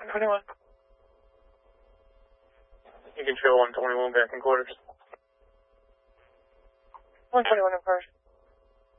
121. You can show 121 back in quarters. 121 in first.